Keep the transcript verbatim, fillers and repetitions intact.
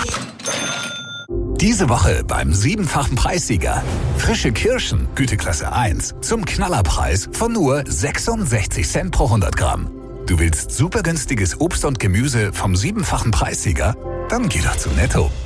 Diese Woche beim siebenfachen Preissieger. Frische Kirschen, Güteklasse eins, zum Knallerpreis von nur sechsundsechzig Cent pro hundert Gramm. Du willst super günstiges Obst und Gemüse vom siebenfachen Preissieger? Dann geh doch zu Netto.